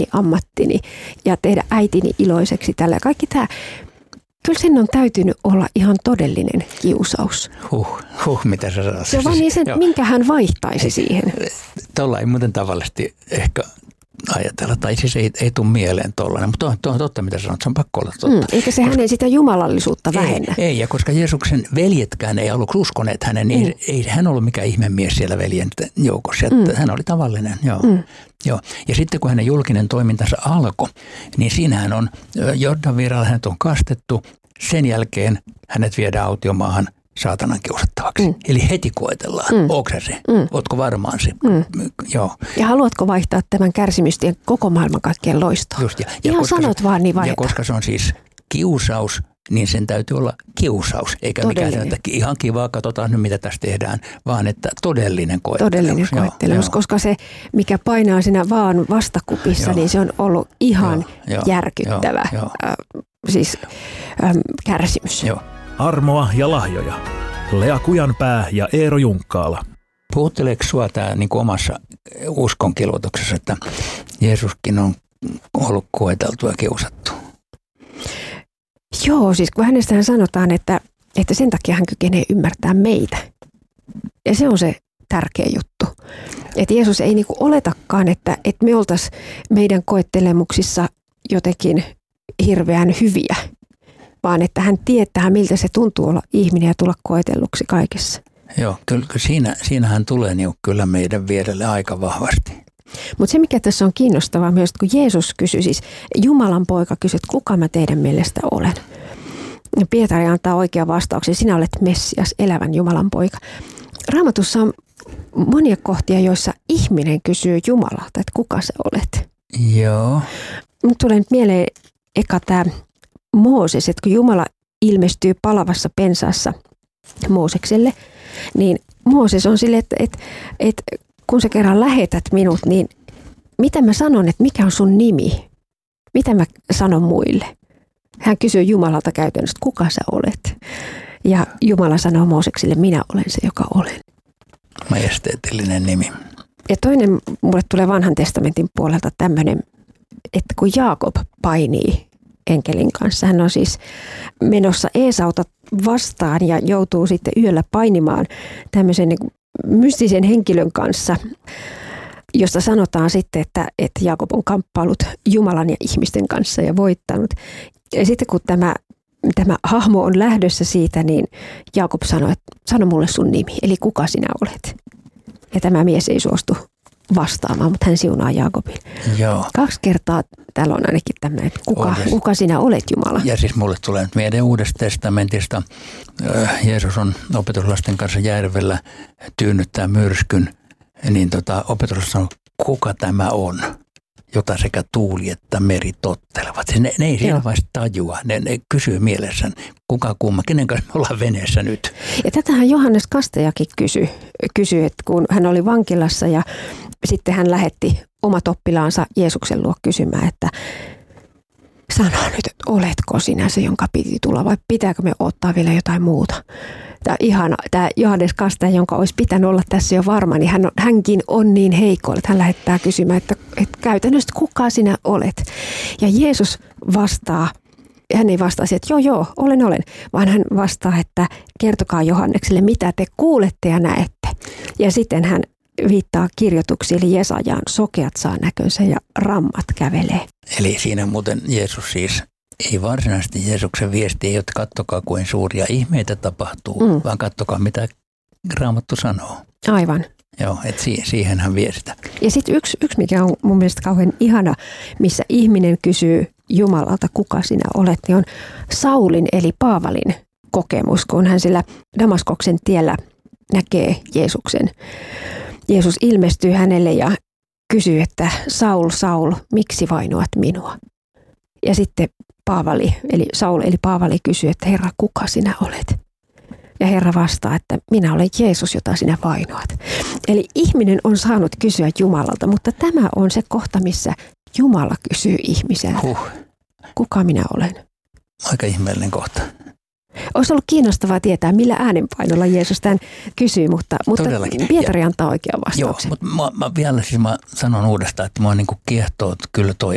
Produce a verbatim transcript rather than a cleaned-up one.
ammattini ja tehdä äitini iloiseksi tällä. Ja kaikki tämä, kyllä sen on täytynyt olla ihan todellinen kiusaus. Huh, huh mitä sä sanoit. Se on vaan niin sen, minkä hän vaihtaisi siihen. Tuolla ei muuten tavallisesti ehkä ajatella, tai siis ei, ei tule mieleen tollainen, mutta tuo on totta, mitä sanot, se on pakko olla totta. Mm, eikä se koska, hänen sitä jumalallisuutta vähennä. Ei, ei, ja koska Jeesuksen veljetkään ei aluksi uskoneet hänen, niin mm. ei, ei hän ollut mikään ihmemies siellä veljen joukossa, että mm. hän oli tavallinen, joo. Mm. Joo. Ja sitten kun hänen julkinen toimintansa alkoi, niin siinähän on Jordanvirralla hänet on kastettu, sen jälkeen hänet viedään autiomaahan saatanan kiusattavaksi. Mm. Eli heti koetellaan. Mm. Ootko sä se? Mm. Ootko varmaan se? Mm. Joo. Ja haluatko vaihtaa tämän kärsimystien koko maailman kaikkien loistoon? Just, ja, ja ihan sanot se, vaan niin vaihtaa. Ja koska se on siis kiusaus, niin sen täytyy olla kiusaus. Eikä mikään se, että ihan kivaa, katsotaan nyt mitä tässä tehdään, vaan että todellinen koettelemus. Todellinen koettelemus, joo, koska se, mikä painaa siinä vaan vastakupissa, joo, niin se on ollut ihan joo, järkyttävä joo, äh, siis äh, kärsimys. Joo. Armoa ja lahjoja. Lea Kujanpää ja Eero Junkkaala. Puhutteleeko sinua tämä niin kuin omassa uskonkirjoituksessa, että Jeesuskin on ollut koeteltu ja kiusattu? Joo, siis kun hänestähän sanotaan, että, että sen takia hän kykenee ymmärtämään meitä. Ja se on se tärkeä juttu. Että Jeesus ei niin kuin oletakaan, että, että me oltaisiin meidän koettelemuksissa jotenkin hirveän hyviä, vaan että hän tietää, miltä se tuntuu olla ihminen ja tulla koetelluksi kaikessa. Joo, kyllä siinä, siinähän tulee niin kyllä meidän vierelle aika vahvasti. Mutta se, mikä tässä on kiinnostavaa myös, kun Jeesus kysyi, siis Jumalan poika kysyi, että kuka mä teidän mielestä olen? Ja Pietari antaa oikean vastauksen, sinä olet Messias, elävän Jumalan poika. Raamatussa on monia kohtia, joissa ihminen kysyy Jumalalta, että kuka sä olet? Joo. Mut tulee nyt mieleen eka tämä Mooses, että kun Jumala ilmestyy palavassa pensaassa Moosekselle, niin Mooses on silleen, että, että, että kun sä kerran lähetät minut, niin mitä mä sanon, että mikä on sun nimi? Mitä mä sanon muille? Hän kysyy Jumalalta käytännössä, että kuka sä olet? Ja Jumala sanoo Moosekselle, minä olen se, joka olen. Majesteetillinen nimi. Ja toinen, mulle tulee vanhan testamentin puolelta tämmöinen, että kun Jaakob painii enkelin kanssa, hän on siis menossa Eesauta vastaan ja joutuu sitten yöllä painimaan tämmöisen niin mystisen henkilön kanssa, josta sanotaan sitten, että, että Jaakob on kamppailut Jumalan ja ihmisten kanssa ja voittanut. Ja sitten kun tämä, tämä hahmo on lähdössä siitä, niin Jaakob sanoi, että sano mulle sun nimi, eli kuka sinä olet. Ja tämä mies ei suostu vastaamaan, mutta hän siunaa Jaakobin. Joo. Kaksi kertaa täällä on ainakin tämmöinen, että kuka, kuka sinä olet, Jumala. Ja siis mulle tulee nyt mieleen Uudesta testamentista. Jeesus on opetuslasten kanssa järvellä, tyynnyttää myrskyn, niin tota, opetuslaiset sanoo, kuka tämä on, jota sekä tuuli että meri tottelevat. Ne, ne ei siellä vaiheessa tajua, ne, ne kysyy mielessään, kuka kumma, kenen kanssa me ollaan veneessä nyt. Ja tätähän Johannes Kastajakin kysyi, kysyi, että kun hän oli vankilassa ja sitten hän lähetti omat oppilaansa Jeesuksen luo kysymään, että sano nyt, että oletko sinä se, jonka piti tulla vai pitääkö me ottaa vielä jotain muuta? Tämä ihana, tämä Johannes Kastaja, jonka olisi pitänyt olla tässä jo varma, niin hän on, hänkin on niin heikko, että hän lähettää kysymään, että, että käytännössä kuka sinä olet? Ja Jeesus vastaa, hän ei vastaa siihen, että joo joo, olen olen, vaan hän vastaa, että kertokaa Johannekselle, mitä te kuulette ja näette. Ja sitten hän viittaa kirjoituksiin, eli Jesajaan, sokeat saa näkönsä ja rammat kävelee. Eli siinä muuten Jeesus siis, ei varsinaisesti Jeesuksen viesti ei ole, että kattokaa kuin suuria ihmeitä tapahtuu, mm. vaan kattokaa mitä Raamattu sanoo. Aivan. Joo, että si- siihen hän vie sitä. Ja sitten yksi, yksi, mikä on mun mielestä kauhean ihana, missä ihminen kysyy Jumalalta, kuka sinä olet, niin on Saulin eli Paavalin kokemus, kun hän sillä Damaskoksen tiellä näkee Jeesuksen. Jeesus ilmestyy hänelle ja kysyy, että Saul, Saul, miksi vainoat minua? Ja sitten Paavali, eli Saul eli Paavali kysyy, että Herra, kuka sinä olet? Ja Herra vastaa, että minä olen Jeesus, jota sinä vainoat. Eli ihminen on saanut kysyä Jumalalta, mutta tämä on se kohta, missä Jumala kysyy ihmiseltä. Huh. Kuka minä olen? Aika ihmeellinen kohta. Olisi ollut kiinnostavaa tietää, millä äänenpainolla Jeesus tämän kysyy, mutta, mutta Pietari antaa oikean vastauksen. Joo, mutta mä, mä vielä siis mä sanon uudestaan, että mua niin kuin kiehtoo kyllä toi